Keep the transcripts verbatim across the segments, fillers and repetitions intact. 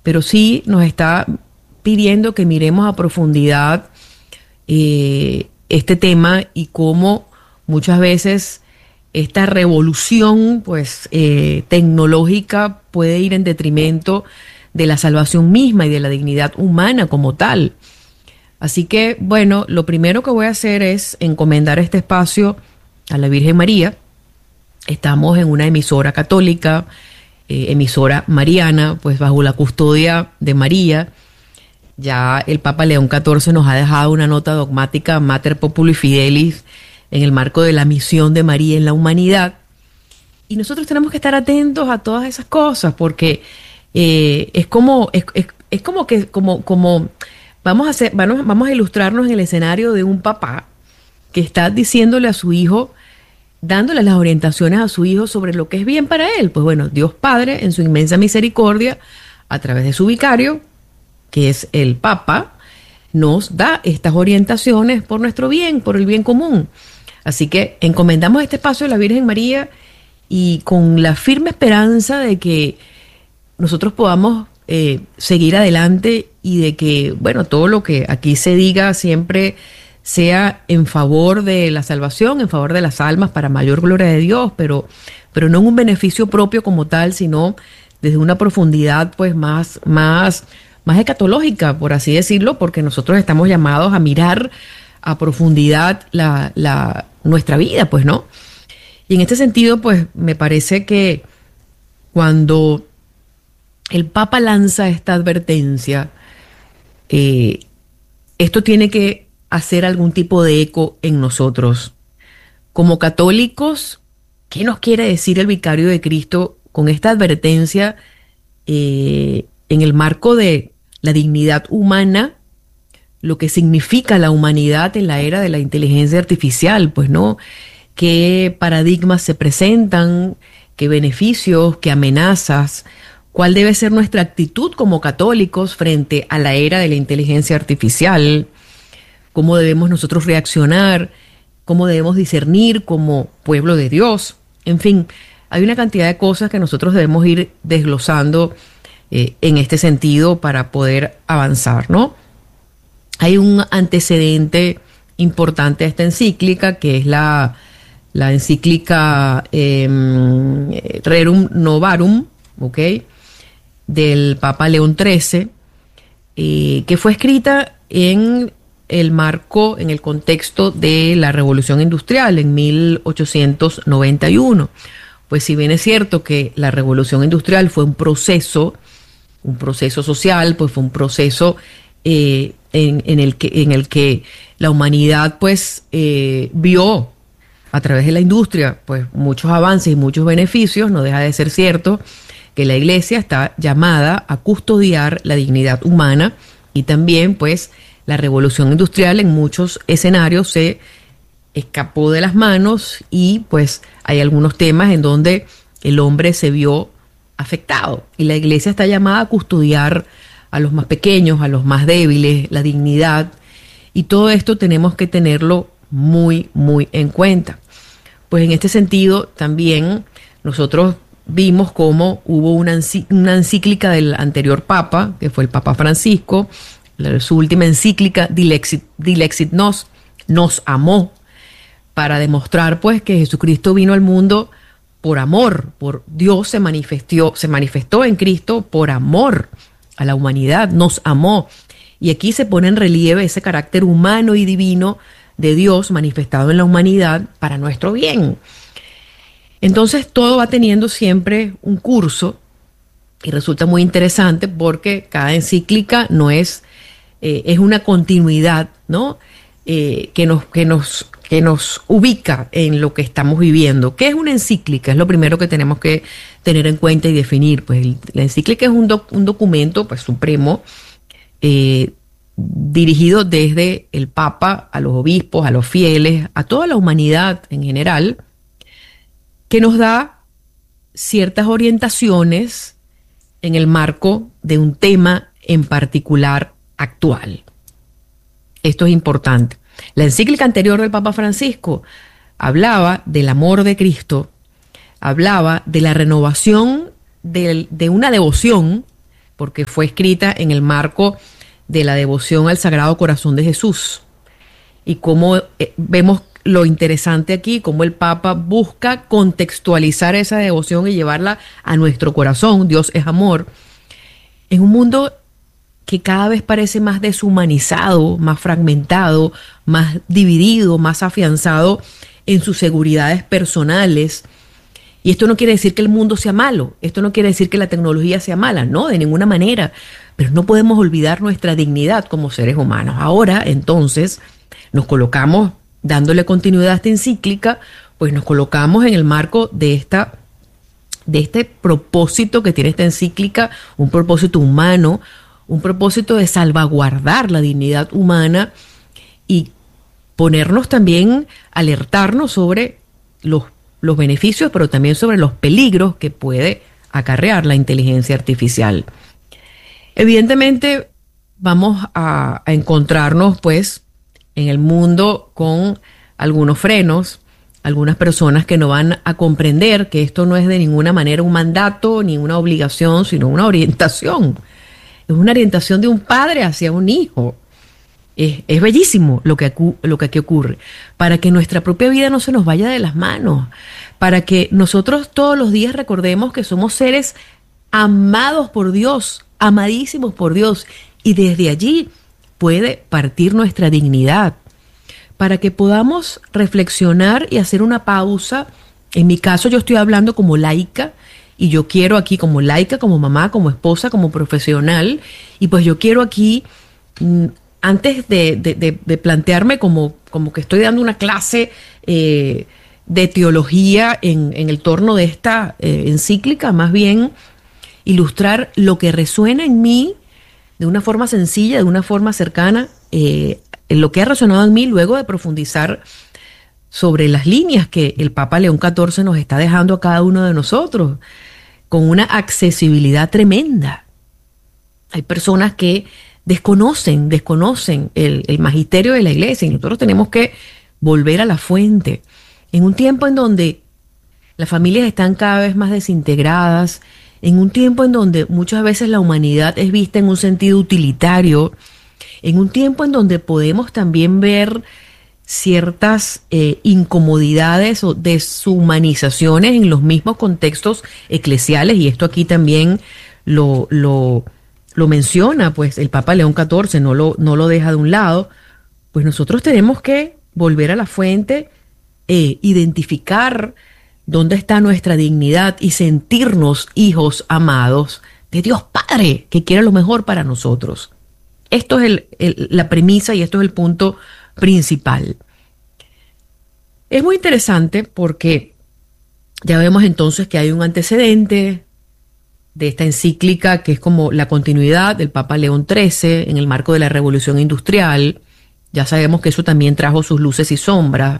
pero sí nos está pidiendo que miremos a profundidad eh, este tema y cómo muchas veces esta revolución pues eh, tecnológica puede ir en detrimento de la salvación misma y de la dignidad humana como tal. Así que, bueno, lo primero que voy a hacer es encomendar este espacio a la Virgen María. Estamos en una emisora católica, eh, emisora mariana, pues bajo la custodia de María. Ya el Papa León catorce nos ha dejado una nota dogmática, Mater Populi Fidelis, en el marco de la misión de María en la humanidad. Y nosotros tenemos que estar atentos a todas esas cosas, porque eh, es como, es, es, es como que, como, como vamos a hacer, vamos, vamos a ilustrarnos en el escenario de un papá que está diciéndole a su hijo, dándole las orientaciones a su hijo sobre lo que es bien para él. Pues bueno, Dios Padre, en su inmensa misericordia, a través de su vicario, que es el Papa, nos da estas orientaciones por nuestro bien, por el bien común. Así que encomendamos este espacio a la Virgen María y con la firme esperanza de que nosotros podamos eh, seguir adelante y de que, bueno, todo lo que aquí se diga siempre sea en favor de la salvación, en favor de las almas, para mayor gloria de Dios, pero, pero no en un beneficio propio como tal, sino desde una profundidad pues más, más, más escatológica, por así decirlo, porque nosotros estamos llamados a mirar a profundidad la, la, nuestra vida, pues, ¿no? Y en este sentido, pues, me parece que cuando el Papa lanza esta advertencia, eh, esto tiene que hacer algún tipo de eco en nosotros. Como católicos, ¿qué nos quiere decir el vicario de Cristo con esta advertencia eh, en el marco de la dignidad humana, lo que significa la humanidad en la era de la inteligencia artificial? Pues no, qué paradigmas se presentan, qué beneficios, qué amenazas, cuál debe ser nuestra actitud como católicos frente a la era de la inteligencia artificial, cómo debemos nosotros reaccionar, cómo debemos discernir como pueblo de Dios. En fin, hay una cantidad de cosas que nosotros debemos ir desglosando eh, en este sentido para poder avanzar, ¿no? Hay un antecedente importante a esta encíclica, que es la, la encíclica eh, Rerum Novarum, ¿ok?, del Papa León trece, eh, que fue escrita en el marco, en el contexto de la Revolución Industrial en mil ochocientos noventa y uno. Pues si bien es cierto que la Revolución Industrial fue un proceso, un proceso social, pues fue un proceso eh, en, en, el que, en el que la humanidad pues eh, vio a través de la industria pues muchos avances y muchos beneficios. No deja de ser cierto que la Iglesia está llamada a custodiar la dignidad humana, y también pues la Revolución Industrial en muchos escenarios se escapó de las manos y pues hay algunos temas en donde el hombre se vio afectado, y la Iglesia está llamada a custodiar a los más pequeños, a los más débiles, la dignidad, y todo esto tenemos que tenerlo muy, muy en cuenta. Pues en este sentido también nosotros vimos cómo hubo una, una encíclica del anterior Papa, que fue el Papa Francisco, la, su última encíclica, Dilexit, Dilexit Nos, nos amó, para demostrar pues que Jesucristo vino al mundo por amor, por Dios se manifestó, se manifestó en Cristo por amor a la humanidad, nos amó. Y aquí se pone en relieve ese carácter humano y divino de Dios manifestado en la humanidad para nuestro bien. Entonces todo va teniendo siempre un curso, y resulta muy interesante porque cada encíclica no es, eh, es una continuidad, ¿no? Eh, que nos, que nos, que nos ubica en lo que estamos viviendo. ¿Qué es una encíclica? Es lo primero que tenemos que tener en cuenta y definir. Pues el, la encíclica es un, doc, un documento pues supremo, eh, dirigido desde el Papa a los obispos, a los fieles, a toda la humanidad en general, que nos da ciertas orientaciones en el marco de un tema en particular actual. Esto es importante. La encíclica anterior del Papa Francisco hablaba del amor de Cristo, hablaba de la renovación de, de una devoción porque fue escrita en el marco de la devoción al Sagrado Corazón de Jesús. Y cómo eh, vemos lo interesante aquí, cómo el Papa busca contextualizar esa devoción y llevarla a nuestro corazón. Dios es amor. En un mundo que cada vez parece más deshumanizado, más fragmentado, más dividido, más afianzado en sus seguridades personales. Y esto no quiere decir que el mundo sea malo, esto no quiere decir que la tecnología sea mala, no, de ninguna manera. Pero no podemos olvidar nuestra dignidad como seres humanos. Ahora, entonces, nos colocamos, dándole continuidad a esta encíclica, pues nos colocamos en el marco de esta, de este propósito que tiene esta encíclica, un propósito humano, un propósito de salvaguardar la dignidad humana y ponernos también, alertarnos sobre los, los beneficios, pero también sobre los peligros que puede acarrear la inteligencia artificial. Evidentemente, vamos a, a encontrarnos, pues, en el mundo con algunos frenos, algunas personas que no van a comprender que esto no es de ninguna manera un mandato ni una obligación, sino una orientación. Es una orientación de un padre hacia un hijo. Es, es bellísimo lo que, lo que aquí ocurre. Para que nuestra propia vida no se nos vaya de las manos. Para que nosotros todos los días recordemos que somos seres amados por Dios, amadísimos por Dios. Y desde allí puede partir nuestra dignidad. Para que podamos reflexionar y hacer una pausa. En mi caso yo estoy hablando como laica. Y yo quiero aquí como laica, como mamá, como esposa, como profesional, y pues yo quiero aquí, antes de, de, de, de plantearme como, como que estoy dando una clase eh, de teología en, en el torno de esta eh, encíclica, más bien ilustrar lo que resuena en mí de una forma sencilla, de una forma cercana, eh, en lo que ha resonado en mí luego de profundizar sobre las líneas que el Papa León catorce nos está dejando a cada uno de nosotros, con una accesibilidad tremenda. Hay personas que desconocen, desconocen el, el magisterio de la Iglesia, y nosotros tenemos que volver a la fuente. En un tiempo en donde las familias están cada vez más desintegradas, en un tiempo en donde muchas veces la humanidad es vista en un sentido utilitario, en un tiempo en donde podemos también ver ciertas eh, incomodidades o deshumanizaciones en los mismos contextos eclesiales, y esto aquí también lo, lo, lo menciona pues el Papa León catorce, no lo, no lo deja de un lado. Pues nosotros tenemos que volver a la fuente, eh, identificar dónde está nuestra dignidad y sentirnos hijos amados de Dios Padre, que quiere lo mejor para nosotros. Esto es el, el, la premisa, y esto es el punto principal. Es muy interesante porque ya vemos entonces que hay un antecedente de esta encíclica que es como la continuidad del Papa León trece en el marco de la Revolución Industrial. Ya sabemos que eso también trajo sus luces y sombras.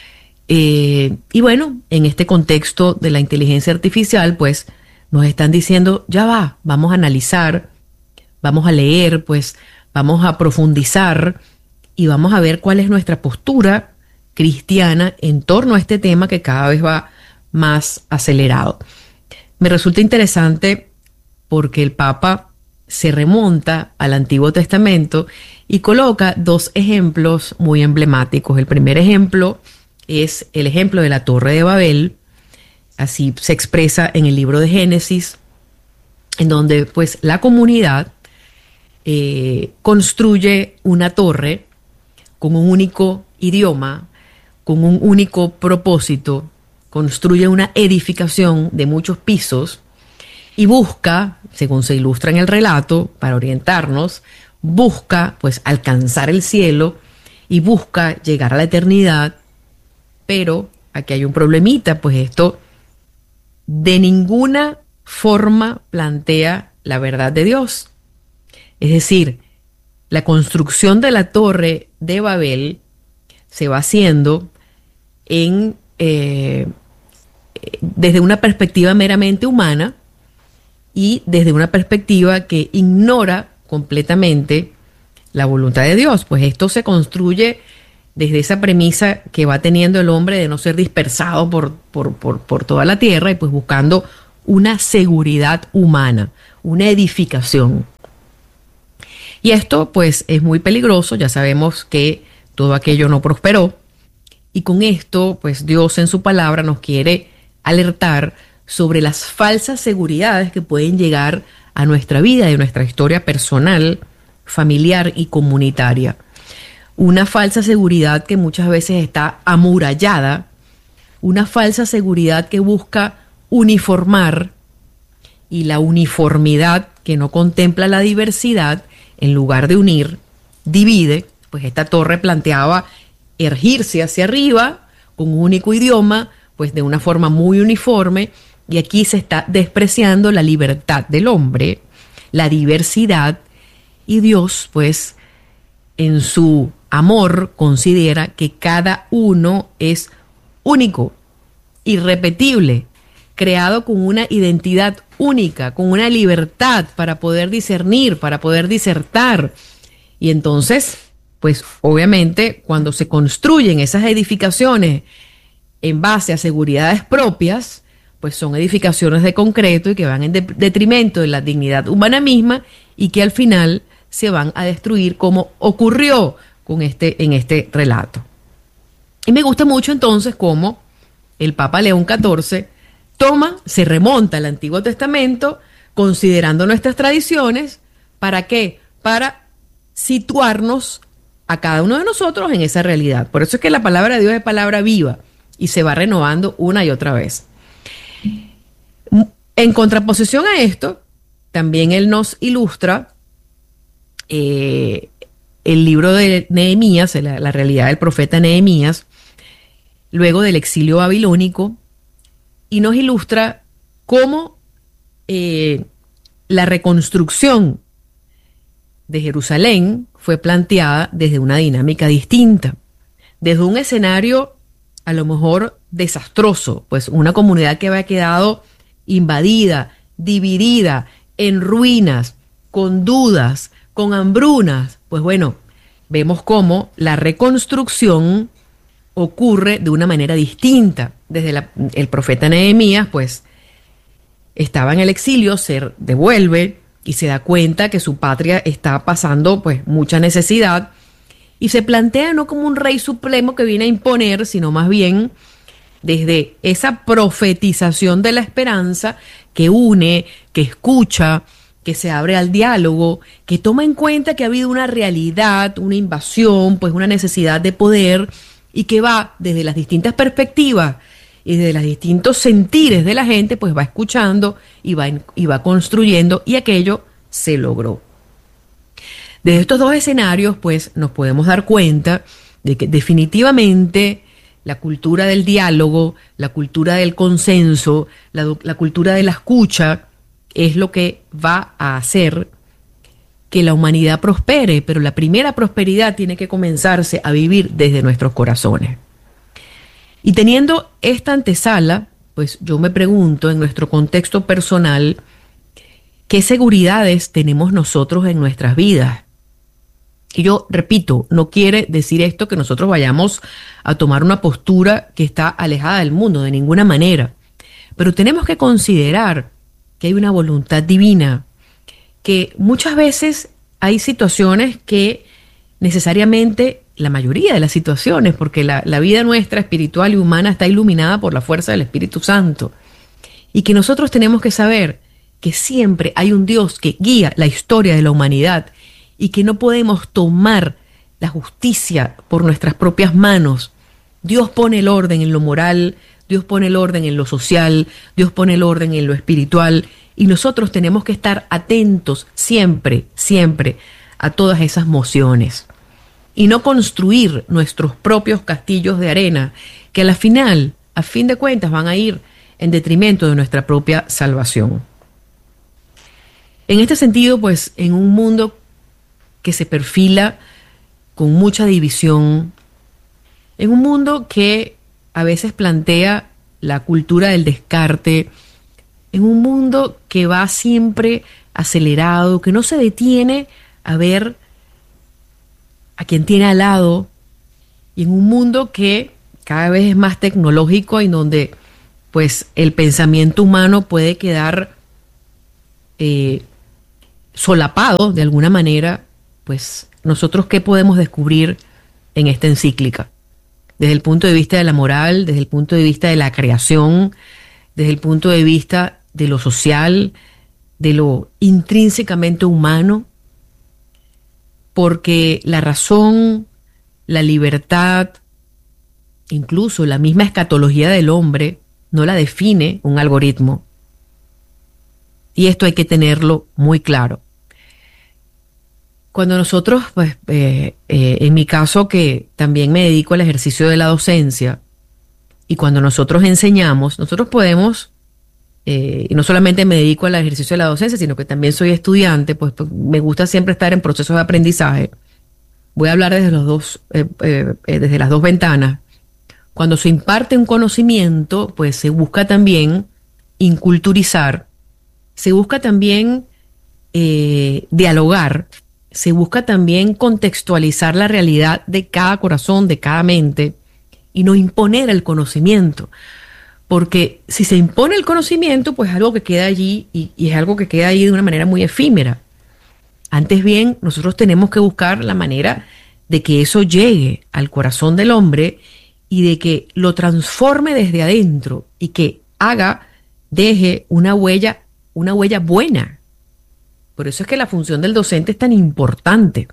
Eh, y bueno, en este contexto de la inteligencia artificial, pues nos están diciendo, ya va, vamos a analizar, vamos a leer, pues vamos a profundizar y vamos a ver cuál es nuestra postura cristiana en torno a este tema que cada vez va más acelerado. Me resulta interesante porque el Papa se remonta al Antiguo Testamento y coloca dos ejemplos muy emblemáticos. El primer ejemplo es el ejemplo de la Torre de Babel, así se expresa en el libro de Génesis, en donde pues la comunidad eh, construye una torre con un único idioma, con un único propósito, construye una edificación de muchos pisos y busca, según se ilustra en el relato, para orientarnos, busca pues alcanzar el cielo y busca llegar a la eternidad, pero aquí hay un problemita, pues esto de ninguna forma plantea la verdad de Dios. Es decir, la construcción de la Torre de Babel se va haciendo en, eh, desde una perspectiva meramente humana y desde una perspectiva que ignora completamente la voluntad de Dios. Pues esto se construye desde esa premisa que va teniendo el hombre de no ser dispersado por, por, por, por toda la tierra y pues buscando una seguridad humana, una edificación. Y esto pues es muy peligroso, ya sabemos que todo aquello no prosperó, y con esto pues Dios en su palabra nos quiere alertar sobre las falsas seguridades que pueden llegar a nuestra vida y a nuestra historia personal, familiar y comunitaria. Una falsa seguridad que muchas veces está amurallada, una falsa seguridad que busca uniformar, y la uniformidad que no contempla la diversidad, en lugar de unir, divide. Pues esta torre planteaba ergirse hacia arriba con un único idioma, pues de una forma muy uniforme, y aquí se está despreciando la libertad del hombre, la diversidad, y Dios pues en su amor considera que cada uno es único, irrepetible, creado con una identidad única, con una libertad para poder discernir, para poder disertar. Y entonces, pues obviamente cuando se construyen esas edificaciones en base a seguridades propias, pues son edificaciones de concreto y que van en de- detrimento de la dignidad humana misma, y que al final se van a destruir, como ocurrió con este, en este relato. Y me gusta mucho entonces cómo el Papa León catorce toma, se remonta al Antiguo Testamento, considerando nuestras tradiciones. ¿Para qué? Para situarnos a cada uno de nosotros en esa realidad. Por eso es que la palabra de Dios es palabra viva y se va renovando una y otra vez. En contraposición a esto, también él nos ilustra eh, el libro de Nehemías, la, la realidad del profeta Nehemías, luego del exilio babilónico, y nos ilustra cómo eh, la reconstrucción de Jerusalén fue planteada desde una dinámica distinta, desde un escenario a lo mejor desastroso, pues una comunidad que había quedado invadida, dividida, en ruinas, con dudas, con hambrunas. Pues bueno, vemos cómo la reconstrucción ocurre de una manera distinta. Desde la, el profeta Nehemías, pues, estaba en el exilio, se devuelve y se da cuenta que su patria está pasando, pues, mucha necesidad, y se plantea no como un rey supremo que viene a imponer, sino más bien desde esa profetización de la esperanza que une, que escucha, que se abre al diálogo, que toma en cuenta que ha habido una realidad, una invasión, pues una necesidad de poder, y que va desde las distintas perspectivas y desde los distintos sentires de la gente, pues va escuchando y va, y va construyendo, y aquello se logró. De estos dos escenarios, pues nos podemos dar cuenta de que definitivamente la cultura del diálogo, la cultura del consenso, la, la cultura de la escucha es lo que va a hacer que la humanidad prospere, pero la primera prosperidad tiene que comenzarse a vivir desde nuestros corazones. Y teniendo esta antesala, pues yo me pregunto en nuestro contexto personal, ¿qué seguridades tenemos nosotros en nuestras vidas? Y yo repito, no quiere decir esto que nosotros vayamos a tomar una postura que está alejada del mundo, de ninguna manera. Pero tenemos que considerar que hay una voluntad divina, que muchas veces hay situaciones que necesariamente, la mayoría de las situaciones, porque la, la vida nuestra espiritual y humana está iluminada por la fuerza del Espíritu Santo, y que nosotros tenemos que saber que siempre hay un Dios que guía la historia de la humanidad, y que no podemos tomar la justicia por nuestras propias manos. Dios pone el orden en lo moral, Dios pone el orden en lo social, Dios pone el orden en lo espiritual, y nosotros tenemos que estar atentos siempre, siempre a todas esas mociones, y no construir nuestros propios castillos de arena, que a la final, a fin de cuentas, van a ir en detrimento de nuestra propia salvación. En este sentido, pues, en un mundo que se perfila con mucha división, en un mundo que a veces plantea la cultura del descarte, en un mundo que va siempre acelerado, que no se detiene a ver a quien tiene al lado, y en un mundo que cada vez es más tecnológico, y donde pues el pensamiento humano puede quedar eh, solapado de alguna manera, pues nosotros qué podemos descubrir en esta encíclica, desde el punto de vista de la moral, desde el punto de vista de la creación, desde el punto de vista de lo social, de lo intrínsecamente humano, porque la razón, la libertad, incluso la misma escatología del hombre, no la define un algoritmo. Y esto hay que tenerlo muy claro. Cuando nosotros, pues, eh, eh, en mi caso que también me dedico al ejercicio de la docencia, y cuando nosotros enseñamos, nosotros podemos, eh, y no solamente me dedico al ejercicio de la docencia, sino que también soy estudiante, pues, pues me gusta siempre estar en procesos de aprendizaje. Voy a hablar desde los dos, eh, eh, desde las dos ventanas. Cuando se imparte un conocimiento, pues se busca también inculturizar, se busca también eh, dialogar, se busca también contextualizar la realidad de cada corazón, de cada mente, y no imponer el conocimiento. Porque si se impone el conocimiento, pues es algo que queda allí y, y es algo que queda allí de una manera muy efímera. Antes bien, nosotros tenemos que buscar la manera de que eso llegue al corazón del hombre y de que lo transforme desde adentro y que haga, deje una huella, una huella buena. Por eso es que la función del docente es tan importante.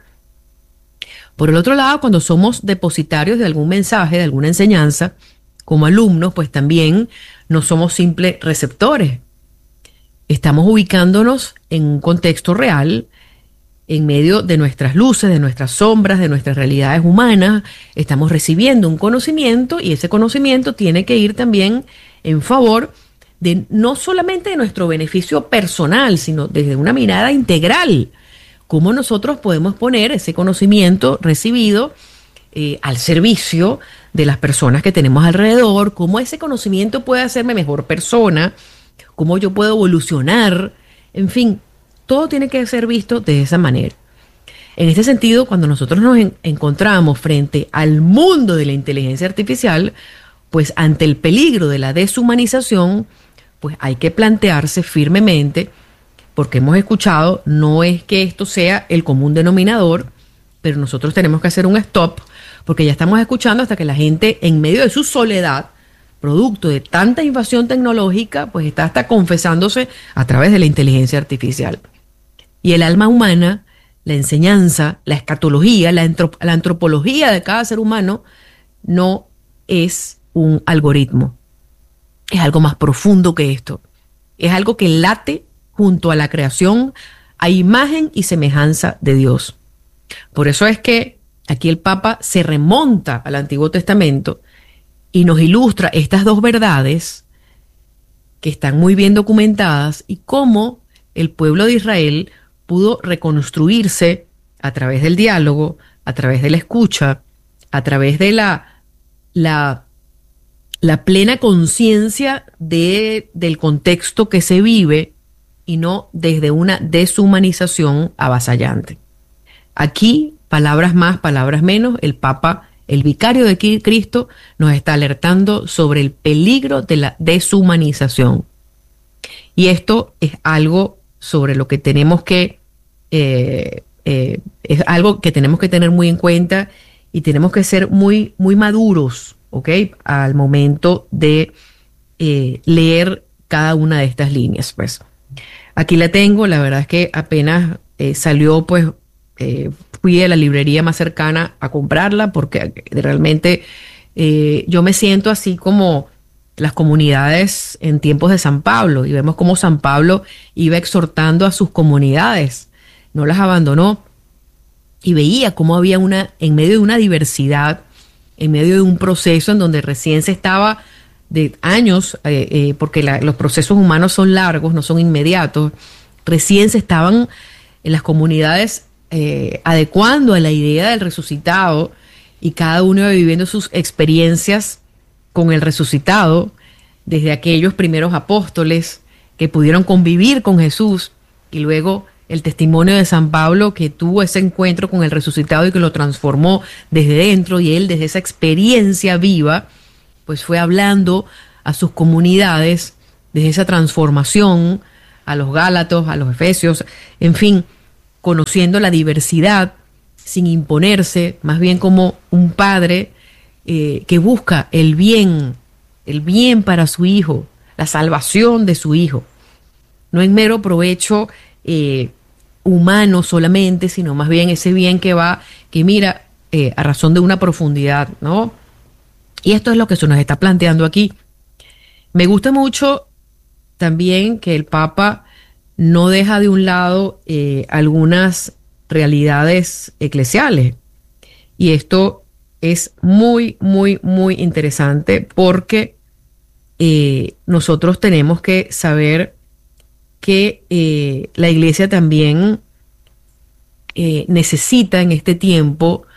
Por el otro lado, cuando somos depositarios de algún mensaje, de alguna enseñanza, como alumnos, pues también no somos simples receptores. Estamos ubicándonos en un contexto real, en medio de nuestras luces, de nuestras sombras, de nuestras realidades humanas. Estamos recibiendo un conocimiento y ese conocimiento tiene que ir también en favor de no solamente de nuestro beneficio personal, sino desde una mirada integral. Cómo nosotros podemos poner ese conocimiento recibido eh, al servicio de las personas que tenemos alrededor, cómo ese conocimiento puede hacerme mejor persona, cómo yo puedo evolucionar, en fin, todo tiene que ser visto de esa manera. En este sentido, cuando nosotros nos en- encontramos frente al mundo de la inteligencia artificial, pues ante el peligro de la deshumanización, pues hay que plantearse firmemente, porque hemos escuchado, no es que esto sea el común denominador, pero nosotros tenemos que hacer un stop, porque ya estamos escuchando hasta que la gente, en medio de su soledad, producto de tanta invasión tecnológica, pues está hasta confesándose a través de la inteligencia artificial. Y el alma humana, la enseñanza, la escatología, la, antrop- la antropología de cada ser humano no es un algoritmo. Es algo más profundo que esto. Es algo que late junto a la creación a imagen y semejanza de Dios. Por eso es que aquí el Papa se remonta al Antiguo Testamento y nos ilustra estas dos verdades que están muy bien documentadas y cómo el pueblo de Israel pudo reconstruirse a través del diálogo, a través de la escucha, a través de la, la, la plena conciencia de, del contexto que se vive y no desde una deshumanización avasallante. Aquí, palabras más, palabras menos, el Papa, el vicario de Cristo, nos está alertando sobre el peligro de la deshumanización. Y esto es algo sobre lo que tenemos que, eh, eh, es algo que tenemos que tener muy en cuenta y tenemos que ser muy, muy maduros, ¿ok? Al momento de eh, leer cada una de estas líneas, pues. Aquí la tengo, la verdad es que apenas eh, salió, pues, eh, fui a la librería más cercana a comprarla porque realmente eh, yo me siento así como las comunidades en tiempos de San Pablo y vemos cómo San Pablo iba exhortando a sus comunidades, no las abandonó y veía cómo había una, en medio de una diversidad, en medio de un proceso en donde recién se estaba de años, eh, eh, porque la, los procesos humanos son largos, no son inmediatos, recién se estaban en las comunidades eh, adecuando a la idea del resucitado y cada uno iba viviendo sus experiencias con el resucitado, desde aquellos primeros apóstoles que pudieron convivir con Jesús y luego el testimonio de San Pablo que tuvo ese encuentro con el resucitado y que lo transformó desde dentro y él desde esa experiencia viva pues fue hablando a sus comunidades desde esa transformación, a los Gálatas, a los Efesios, en fin, conociendo la diversidad, sin imponerse, más bien como un padre eh, que busca el bien, el bien para su hijo, la salvación de su hijo, no en mero provecho eh, humano solamente, sino más bien ese bien que va, que mira, eh, a razón de una profundidad, ¿no? Y esto es lo que se nos está planteando aquí. Me gusta mucho también que el Papa no deja de un lado eh, algunas realidades eclesiales. Y esto es muy, muy, muy interesante porque eh, nosotros tenemos que saber que eh, la Iglesia también eh, necesita en este tiempo,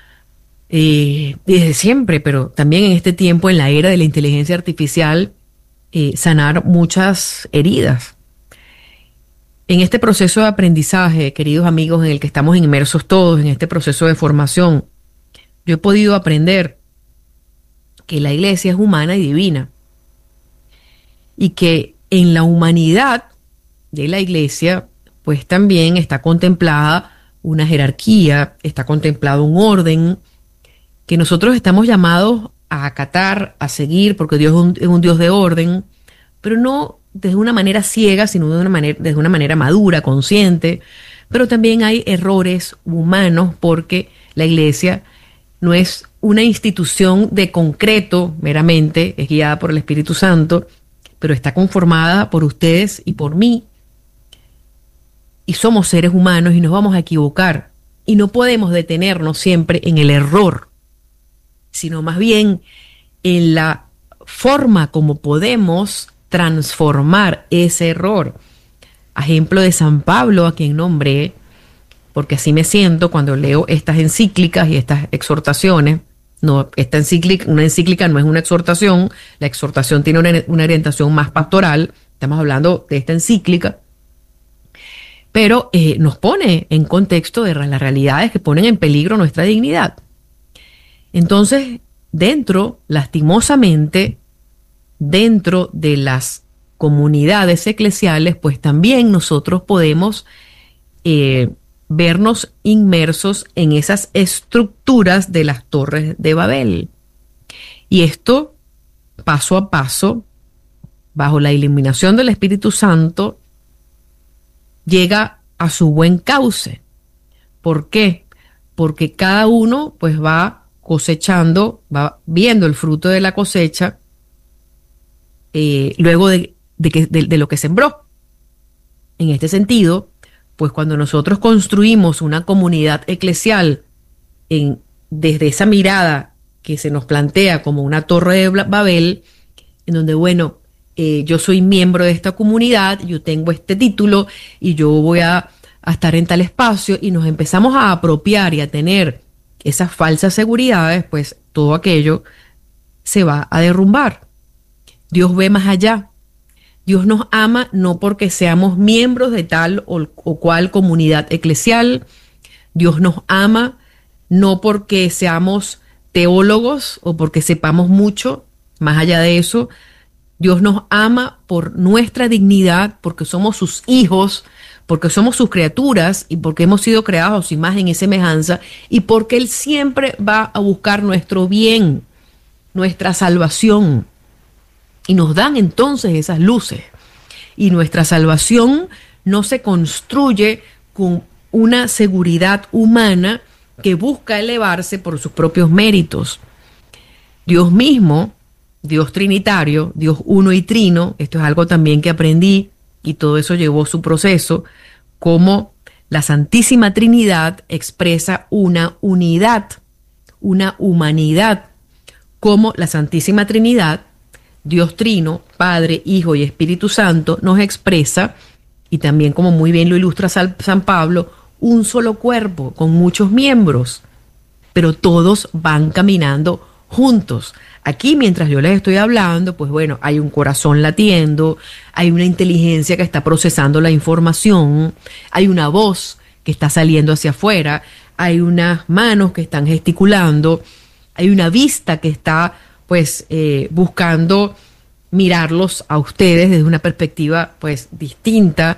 eh, desde siempre, pero también en este tiempo, en la era de la inteligencia artificial, eh, sanar muchas heridas. En este proceso de aprendizaje, queridos amigos, en el que estamos inmersos todos, en este proceso de formación, yo he podido aprender que la Iglesia es humana y divina y que en la humanidad de la Iglesia, pues también está contemplada una jerarquía, está contemplado un orden que nosotros estamos llamados a acatar, a seguir, porque Dios es un, es un Dios de orden, pero no desde una manera ciega, sino de una manera, desde una manera madura, consciente. Pero también hay errores humanos porque la Iglesia no es una institución de concreto meramente, es guiada por el Espíritu Santo, pero está conformada por ustedes y por mí. Y somos seres humanos y nos vamos a equivocar. Y no podemos detenernos siempre en el error, sino más bien en la forma como podemos transformar ese error. Ejemplo de San Pablo, a quien nombré, porque así me siento cuando leo estas encíclicas y estas exhortaciones. No, esta encíclica, una encíclica no es una exhortación, la exhortación tiene una, una orientación más pastoral, estamos hablando de esta encíclica, pero eh, nos pone en contexto de las realidades que ponen en peligro nuestra dignidad. Entonces, dentro, lastimosamente, dentro de las comunidades eclesiales, pues también nosotros podemos eh, vernos inmersos en esas estructuras de las torres de Babel. Y esto, paso a paso, bajo la iluminación del Espíritu Santo, llega a su buen cauce. ¿Por qué? Porque cada uno pues va cosechando, va viendo el fruto de la cosecha eh, luego de, de, que, de, de lo que sembró. En este sentido, pues cuando nosotros construimos una comunidad eclesial en, desde esa mirada que se nos plantea como una torre de Babel, en donde, bueno, eh, yo soy miembro de esta comunidad, yo tengo este título y yo voy a, a estar en tal espacio, y nos empezamos a apropiar y a tener esas falsas seguridades, pues todo aquello se va a derrumbar. Dios ve más allá. Dios nos ama no porque seamos miembros de tal o, o cual comunidad eclesial. Dios nos ama no porque seamos teólogos o porque sepamos mucho. Más allá de eso, Dios nos ama por nuestra dignidad, porque somos sus hijos, porque somos sus criaturas y porque hemos sido creados a su imagen y semejanza, y porque Él siempre va a buscar nuestro bien, nuestra salvación. Y nos dan entonces esas luces. Y nuestra salvación no se construye con una seguridad humana que busca elevarse por sus propios méritos. Dios mismo, Dios trinitario, Dios uno y trino, esto es algo también que aprendí y todo eso llevó su proceso, como la Santísima Trinidad expresa una unidad, una humanidad, como la Santísima Trinidad, Dios Trino, Padre, Hijo y Espíritu Santo, nos expresa, y también como muy bien lo ilustra San Pablo, un solo cuerpo con muchos miembros, pero todos van caminando juntos. Aquí, mientras yo les estoy hablando, pues bueno, hay un corazón latiendo, hay una inteligencia que está procesando la información, hay una voz que está saliendo hacia afuera, hay unas manos que están gesticulando, hay una vista que está pues eh, buscando mirarlos a ustedes desde una perspectiva pues distinta,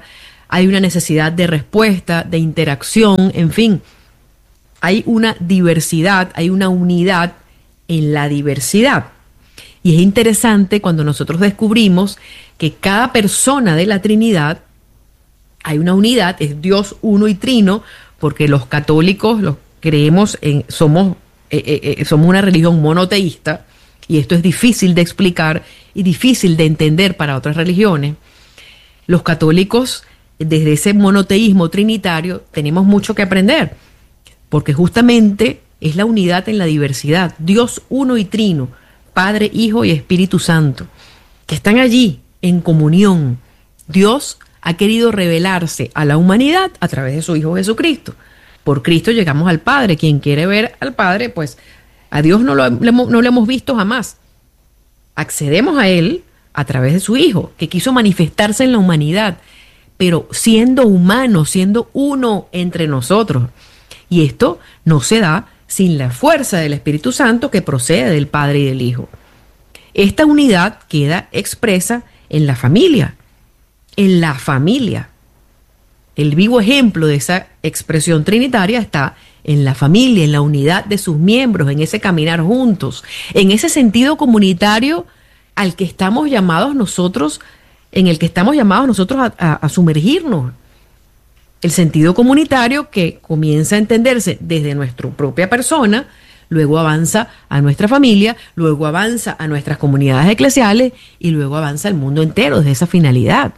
hay una necesidad de respuesta, de interacción, en fin. Hay una diversidad, hay una unidad en la diversidad. Y es interesante cuando nosotros descubrimos que cada persona de la Trinidad, hay una unidad, es Dios uno y trino, porque los católicos los creemos en, somos, eh, eh, somos una religión monoteísta, y esto es difícil de explicar y difícil de entender para otras religiones. Los católicos, desde ese monoteísmo trinitario, tenemos mucho que aprender, porque justamente es la unidad en la diversidad. Dios uno y trino, Padre, Hijo y Espíritu Santo, que están allí en comunión. Dios ha querido revelarse a la humanidad a través de su Hijo Jesucristo. Por Cristo llegamos al Padre. Quien quiere ver al Padre, pues a Dios no lo, no lo hemos visto jamás. Accedemos a Él a través de su Hijo, que quiso manifestarse en la humanidad, pero siendo humano, siendo uno entre nosotros. Y esto no se da sin la fuerza del Espíritu Santo que procede del Padre y del Hijo. Esta unidad queda expresa en la familia, en la familia. El vivo ejemplo de esa expresión trinitaria está en la familia, en la unidad de sus miembros, en ese caminar juntos, en ese sentido comunitario al que estamos llamados nosotros, en el que estamos llamados nosotros a, a, a sumergirnos. El sentido comunitario que comienza a entenderse desde nuestra propia persona, luego avanza a nuestra familia, luego avanza a nuestras comunidades eclesiales y luego avanza al mundo entero desde esa finalidad.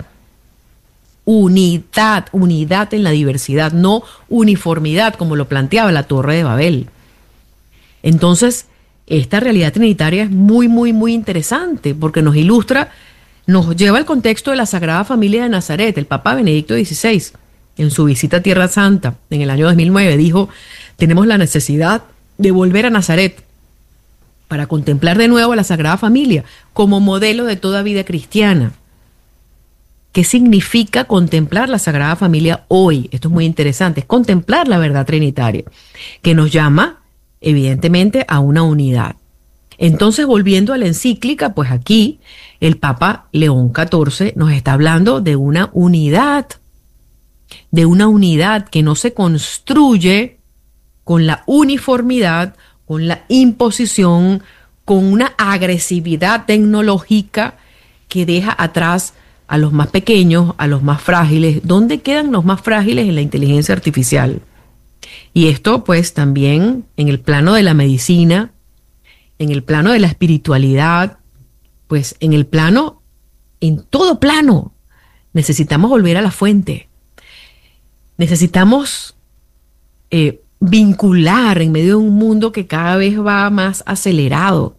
Unidad, unidad en la diversidad, no uniformidad como lo planteaba la Torre de Babel. Entonces, esta realidad trinitaria es muy, muy, muy interesante porque nos ilustra, nos lleva al contexto de la Sagrada Familia de Nazaret. El Papa Benedicto dieciséis, en su visita a Tierra Santa en el año dos mil nueve, dijo: tenemos la necesidad de volver a Nazaret para contemplar de nuevo a la Sagrada Familia como modelo de toda vida cristiana. ¿Qué significa contemplar la Sagrada Familia hoy? Esto es muy interesante, es contemplar la verdad trinitaria, que nos llama, evidentemente, a una unidad. Entonces, volviendo a la encíclica, pues aquí el Papa León catorce nos está hablando de una unidad, de una unidad que no se construye con la uniformidad, con la imposición, con una agresividad tecnológica que deja atrás a los más pequeños, a los más frágiles. ¿Dónde quedan los más frágiles? En la inteligencia artificial. Y esto pues también en el plano de la medicina, en el plano de la espiritualidad, pues en el plano, en todo plano, necesitamos volver a la fuente. Necesitamos eh, vincular en medio de un mundo que cada vez va más acelerado,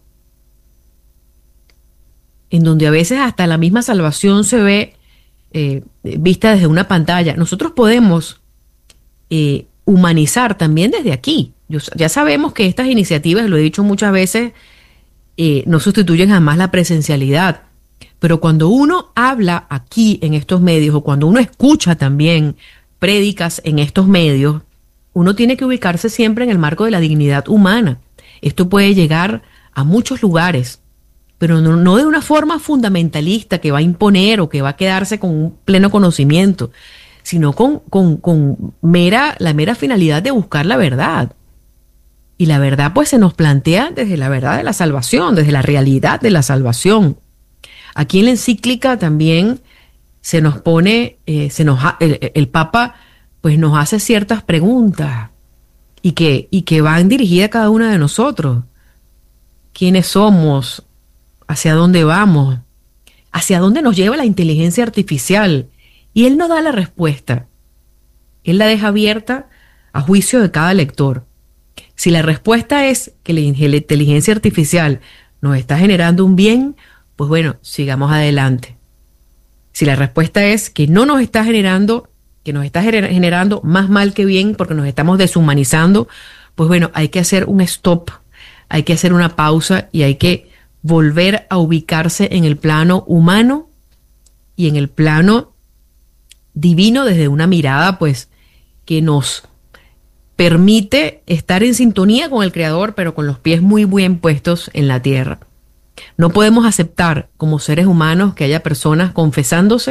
en donde a veces hasta la misma salvación se ve eh, vista desde una pantalla. Nosotros podemos eh, humanizar también desde aquí. Yo, ya sabemos que estas iniciativas, lo he dicho muchas veces, eh, no sustituyen jamás la presencialidad. Pero cuando uno habla aquí en estos medios, o cuando uno escucha también prédicas en estos medios, uno tiene que ubicarse siempre en el marco de la dignidad humana. Esto puede llegar a muchos lugares, pero no, no de una forma fundamentalista que va a imponer o que va a quedarse con un pleno conocimiento, sino con, con, con mera, la mera finalidad de buscar la verdad. Y la verdad pues se nos plantea desde la verdad de la salvación, desde la realidad de la salvación. Aquí en la encíclica también se nos pone, eh, se nos el, el Papa pues nos hace ciertas preguntas y que, y que van dirigidas a cada una de nosotros. ¿Quiénes somos? ¿Hacia dónde vamos? ¿Hacia dónde nos lleva la inteligencia artificial? Y él no da la respuesta. Él la deja abierta a juicio de cada lector. Si la respuesta es que la inteligencia artificial nos está generando un bien, pues bueno, sigamos adelante. Si la respuesta es que no nos está generando, que nos está generando más mal que bien porque nos estamos deshumanizando, pues bueno, hay que hacer un stop, hay que hacer una pausa y hay que volver a ubicarse en el plano humano y en el plano divino desde una mirada pues que nos permite estar en sintonía con el Creador, pero con los pies muy bien puestos en la tierra. No podemos aceptar como seres humanos que haya personas confesándose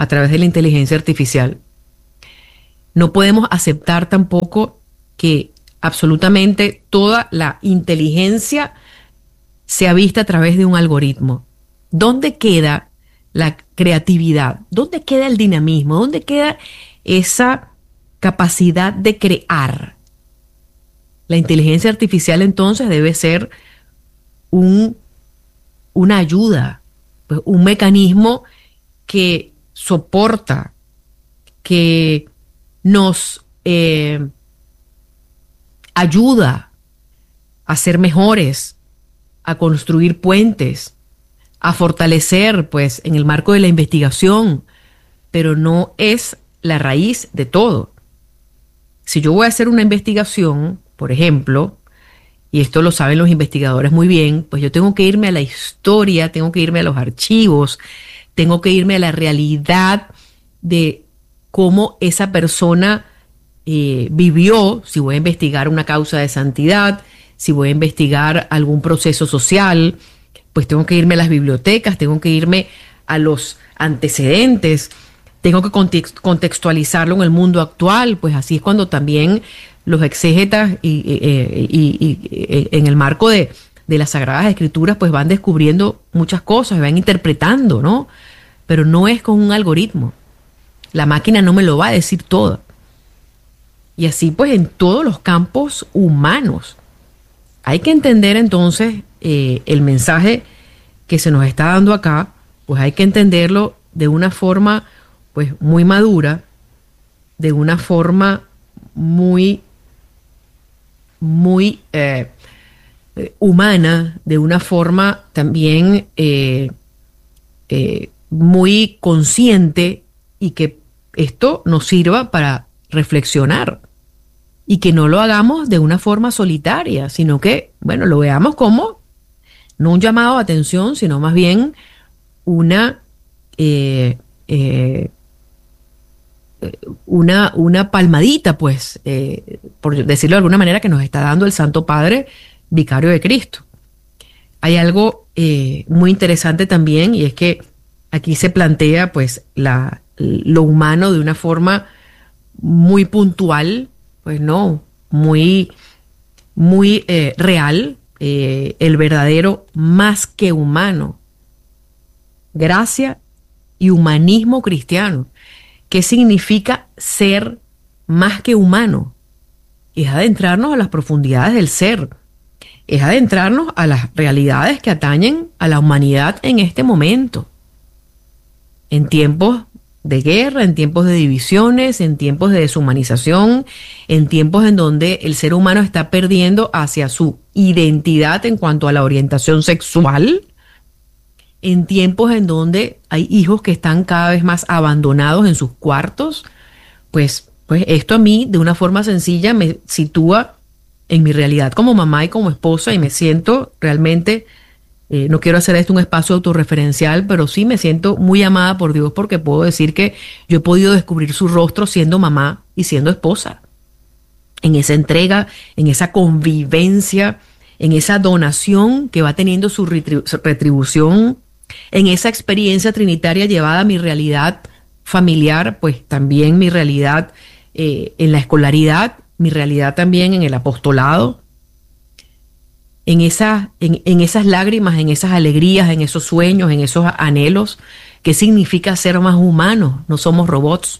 a través de la inteligencia artificial. No podemos aceptar tampoco que absolutamente toda la inteligencia sea vista a través de un algoritmo. ¿Dónde queda la creatividad? ¿Dónde queda el dinamismo? ¿Dónde queda esa capacidad de crear? La inteligencia artificial entonces debe ser un, una ayuda, pues un mecanismo que soporta, que nos eh, ayuda a ser mejores, a construir puentes, a fortalecer, pues, en el marco de la investigación, pero no es la raíz de todo. Si yo voy a hacer una investigación, por ejemplo, y esto lo saben los investigadores muy bien, pues yo tengo que irme a la historia, tengo que irme a los archivos, tengo que irme a la realidad de cómo esa persona eh, vivió, si voy a investigar una causa de santidad, si voy a investigar algún proceso social, pues tengo que irme a las bibliotecas, tengo que irme a los antecedentes, tengo que contextualizarlo en el mundo actual, pues así es cuando también los exégetas y, y, y, y, y en el marco de, de las Sagradas Escrituras pues van descubriendo muchas cosas, van interpretando, ¿no? Pero no es con un algoritmo. La máquina no me lo va a decir todo. Y así pues en todos los campos humanos. Hay que entender entonces eh, el mensaje que se nos está dando acá, pues hay que entenderlo de una forma pues muy madura, de una forma muy, muy eh, humana, de una forma también eh, eh, muy consciente, y que esto nos sirva para reflexionar y que no lo hagamos de una forma solitaria, sino que, bueno, lo veamos como no un llamado a atención, sino más bien una eh, eh, una, una palmadita, pues, eh, por decirlo de alguna manera, que nos está dando el Santo Padre, vicario de Cristo. Hay algo eh, muy interesante también, y es que aquí se plantea, pues, la, lo humano de una forma muy puntual, pues no, muy, muy eh, real, eh, el verdadero más que humano, gracia y humanismo cristiano. ¿Qué significa ser más que humano? Es adentrarnos a las profundidades del ser, es adentrarnos a las realidades que atañen a la humanidad en este momento, en tiempos de guerra, en tiempos de divisiones, en tiempos de deshumanización, en tiempos en donde el ser humano está perdiendo hacia su identidad en cuanto a la orientación sexual, en tiempos en donde hay hijos que están cada vez más abandonados en sus cuartos. Pues, pues esto a mí de una forma sencilla me sitúa en mi realidad como mamá y como esposa, y me siento realmente, eh, no quiero hacer esto un espacio autorreferencial, pero sí me siento muy amada por Dios, porque puedo decir que yo he podido descubrir su rostro siendo mamá y siendo esposa, en esa entrega, en esa convivencia, en esa donación que va teniendo su retribución, en esa experiencia trinitaria llevada a mi realidad familiar, pues también mi realidad eh, en la escolaridad, mi realidad también en el apostolado, en, esa, en, en esas lágrimas, en esas alegrías, en esos sueños, en esos anhelos. ¿Qué significa ser más humanos? No somos robots.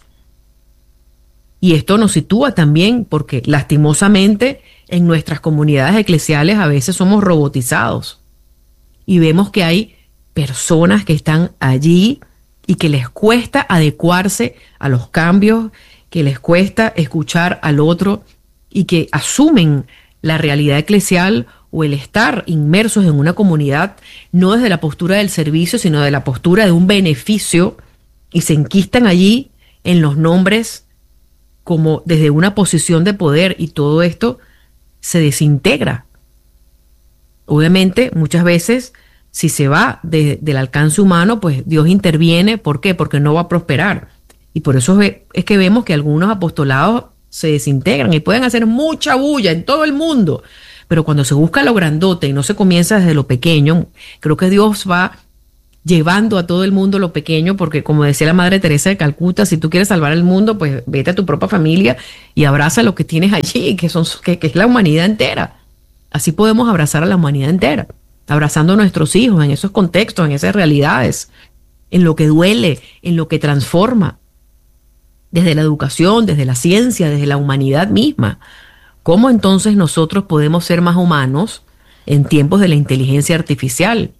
Y esto nos sitúa también porque lastimosamente en nuestras comunidades eclesiales a veces somos robotizados y vemos que hay personas que están allí y que les cuesta adecuarse a los cambios, que les cuesta escuchar al otro, y que asumen la realidad eclesial o el estar inmersos en una comunidad no desde la postura del servicio, sino de la postura de un beneficio, y se enquistan allí en los nombres como desde una posición de poder, y todo esto se desintegra. Obviamente, muchas veces, si se va de, del alcance humano, pues Dios interviene. ¿Por qué? Porque no va a prosperar. Y por eso es que vemos que algunos apostolados se desintegran y pueden hacer mucha bulla en todo el mundo. Pero cuando se busca lo grandote y no se comienza desde lo pequeño, creo que Dios va llevando a todo el mundo lo pequeño, porque como decía la Madre Teresa de Calcuta, si tú quieres salvar el mundo, pues vete a tu propia familia y abraza lo que tienes allí, que, son, que, que es la humanidad entera. Así podemos abrazar a la humanidad entera, abrazando a nuestros hijos en esos contextos, en esas realidades, en lo que duele, en lo que transforma, desde la educación, desde la ciencia, desde la humanidad misma. ¿Cómo entonces nosotros podemos ser más humanos en tiempos de la inteligencia artificial?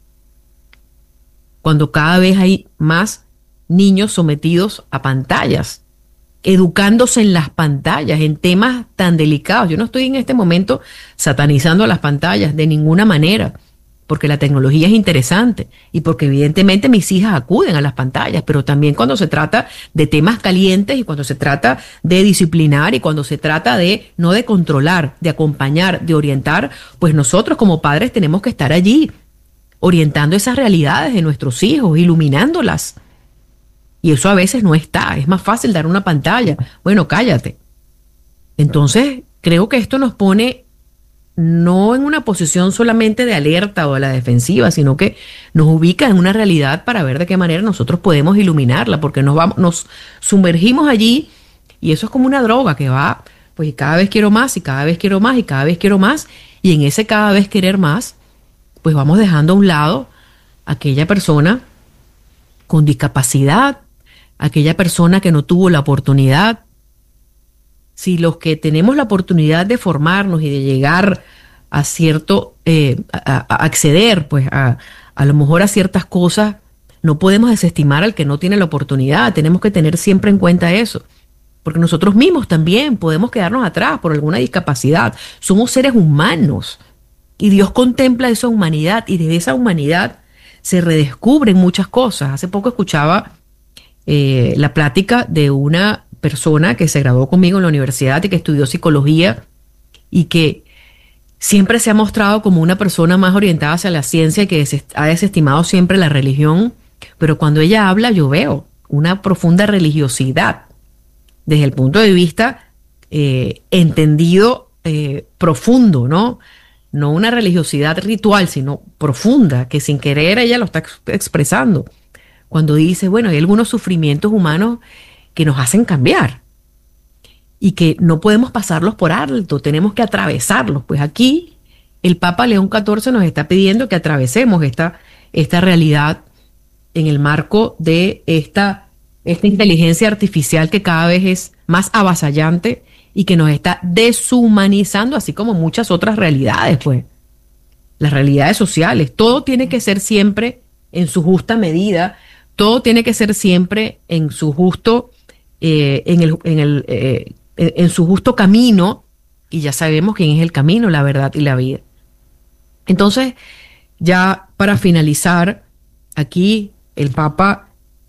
Cuando cada vez hay más niños sometidos a pantallas, educándose en las pantallas, en temas tan delicados. Yo no estoy en este momento satanizando las pantallas de ninguna manera, porque la tecnología es interesante y porque evidentemente mis hijas acuden a las pantallas, pero también cuando se trata de temas calientes y cuando se trata de disciplinar y cuando se trata de, no de controlar, de acompañar, de orientar, pues nosotros como padres tenemos que estar allí, orientando esas realidades de nuestros hijos, iluminándolas. Y eso a veces no está, es más fácil dar una pantalla. Bueno, cállate. Entonces, creo que esto nos pone no en una posición solamente de alerta o a la defensiva, sino que nos ubica en una realidad para ver de qué manera nosotros podemos iluminarla, porque nos vamos, nos sumergimos allí y eso es como una droga que va, pues cada vez quiero más y cada vez quiero más y cada vez quiero más, y en ese cada vez querer más, pues vamos dejando a un lado a aquella persona con discapacidad, aquella persona que no tuvo la oportunidad. Si los que tenemos la oportunidad de formarnos y de llegar a cierto, eh, a, a acceder pues a, a lo mejor a ciertas cosas, no podemos desestimar al que no tiene la oportunidad. Tenemos que tener siempre en cuenta eso, porque nosotros mismos también podemos quedarnos atrás por alguna discapacidad. Somos seres humanos y Dios contempla esa humanidad y desde esa humanidad se redescubren muchas cosas. Hace poco escuchaba eh, la plática de una persona que se graduó conmigo en la universidad y que estudió psicología y que siempre se ha mostrado como una persona más orientada hacia la ciencia y que ha desestimado siempre la religión, pero cuando ella habla yo veo una profunda religiosidad desde el punto de vista eh, entendido eh, profundo, ¿no? No una religiosidad ritual, sino profunda, que sin querer ella lo está ex- expresando. Cuando dice, bueno, hay algunos sufrimientos humanos que nos hacen cambiar y que no podemos pasarlos por alto, tenemos que atravesarlos. Pues aquí el Papa León catorce nos está pidiendo que atravesemos esta, esta realidad en el marco de esta, esta inteligencia artificial que cada vez es más avasallante y que nos está deshumanizando, así como muchas otras realidades, pues. Las realidades sociales, todo tiene que ser siempre en su justa medida, todo tiene que ser siempre en su justo, eh, en el, en el, eh, en su justo camino, y ya sabemos quién es el camino, la verdad y la vida. Entonces, ya para finalizar, aquí el Papa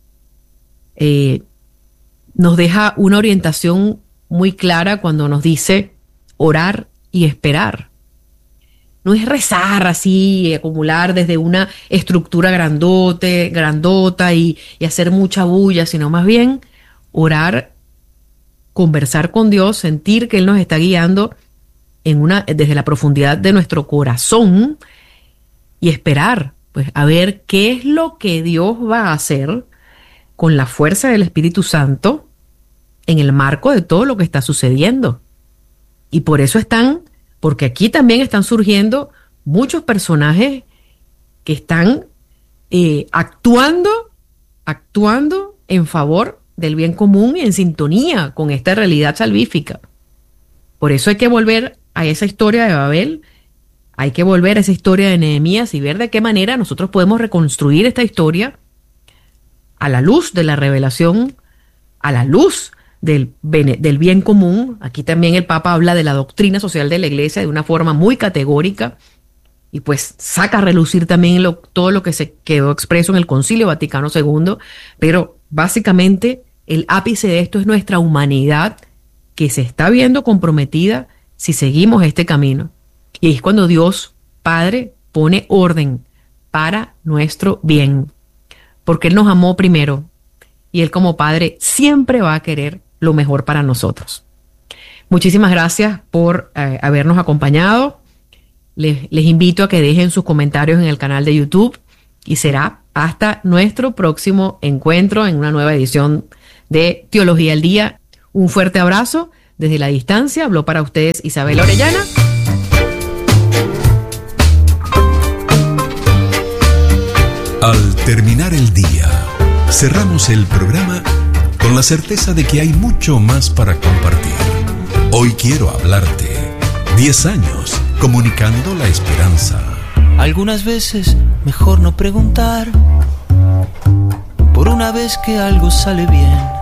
eh, nos deja una orientación muy clara cuando nos dice orar y esperar. No es rezar así, acumular desde una estructura grandote, grandota y, y hacer mucha bulla, sino más bien orar, conversar con Dios, sentir que Él nos está guiando en una, desde la profundidad de nuestro corazón y esperar, pues a ver qué es lo que Dios va a hacer con la fuerza del Espíritu Santo en el marco de todo lo que está sucediendo. Y por eso están, porque aquí también están surgiendo muchos personajes que están eh, actuando, actuando en favor del bien común y en sintonía con esta realidad salvífica. Por eso hay que volver a esa historia de Babel, hay que volver a esa historia de Nehemías y ver de qué manera nosotros podemos reconstruir esta historia a la luz de la revelación, a la luz Del, del bien común. Aquí también el Papa habla de la doctrina social de la Iglesia de una forma muy categórica y pues saca a relucir también lo, todo lo que se quedó expreso en el Concilio Vaticano segundo, pero básicamente el ápice de esto es nuestra humanidad que se está viendo comprometida si seguimos este camino. Y es cuando Dios Padre pone orden para nuestro bien, porque Él nos amó primero y Él como Padre siempre va a querer lo mejor para nosotros. Muchísimas gracias por eh, habernos acompañado. Les, les invito a que dejen sus comentarios en el canal de YouTube y será hasta nuestro próximo encuentro en una nueva edición de Teología al Día. Un fuerte abrazo desde la distancia. Habló para ustedes Isabel Orellana. Al terminar el día, cerramos el programa con la certeza de que hay mucho más para compartir. Hoy quiero hablarte. Diez años comunicando la esperanza. Algunas veces mejor no preguntar. Por una vez que algo sale bien,